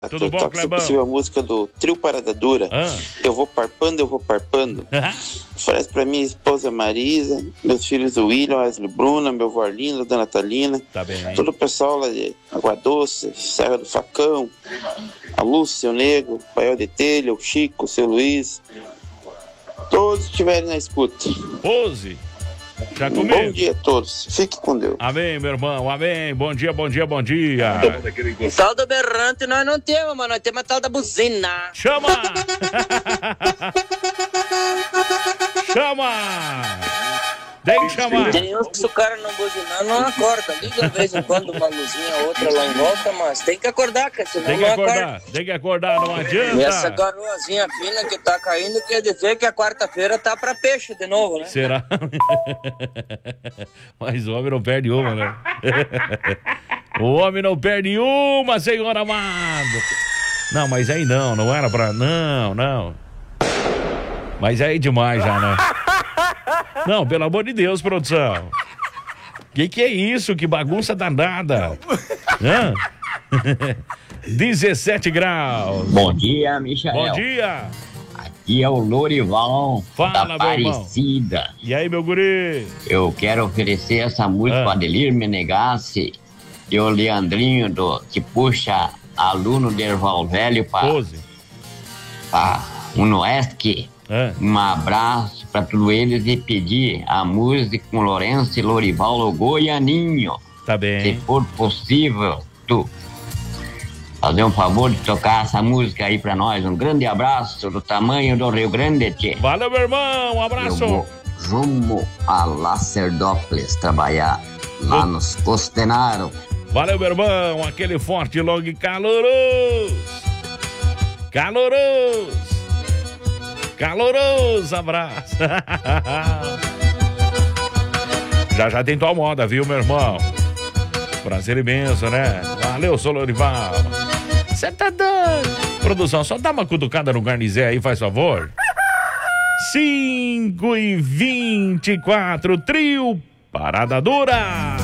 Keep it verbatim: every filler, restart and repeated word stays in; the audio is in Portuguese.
Tudo bom, toca, se possível, a música do Trio Parada Dura. Ah. Eu vou parpando, eu vou parpando. Oferece pra minha esposa Marisa, meus filhos o William, Wesley Bruna, meu avô Arlindo, Dona Natalina. Tá bem, hein? Todo o pessoal lá de Água Doce, Serra do Facão, a Lúcia, o Nego, o Paiol de Telha, o Chico, o seu Luiz. Todos que estiverem na escuta. Pose. Já comigo. Bom dia a todos. Fique com Deus. Amém, meu irmão. Amém. Bom dia, bom dia, bom dia. Tal do berrante nós não temos, mas nós temos a tal da buzina. Chama! Chama! Tem que chamar. Tem uns que se o cara não buzinar, não acorda. Liga de vez em quando uma luzinha, outra lá em volta, mas tem que acordar, cara, senão Tem que não acordar, acorda. tem que acordar, não adianta. E essa garoazinha fina que tá caindo quer dizer que a quarta-feira tá pra peixe de novo, né? Será? Mas o homem não perde uma, né? O homem não perde uma, senhor amado. Não, mas aí não, não era pra... Não, não. Mas aí demais já, né? Não, pelo amor de Deus, produção. Que que é isso? Que bagunça danada. Hã? dezessete graus. Bom dia, Michael. Bom dia. Aqui é o Lorival, Fala, da meu irmão. Aparecida. E aí, meu guri? Eu quero oferecer essa música Ah. para Adelir Menegassi e o Leandrinho, do, que puxa aluno de Erval Velho para Pose. o Noeste. Ah. Um abraço para todos eles e pedir a música com Lourenço e Lorival o Goianinho. Tá bem. Se for possível, tu fazer um favor de tocar essa música aí pra nós. Um grande abraço do tamanho do Rio Grande, tchê. Valeu, meu irmão. Um abraço. Eu vou rumo a Lacerdópolis trabalhar lá nos Costenaro. Valeu, meu irmão. Aquele forte, longo e caloroso. Caloroso. Caloroso abraço. Já já tem tua moda, viu, meu irmão? Prazer imenso, né? Valeu, sou Lorival. Você tá doido? Produção, só dá uma cutucada no Garnizé aí, faz favor. cinco e vinte e quatro, Trio Parada Dura.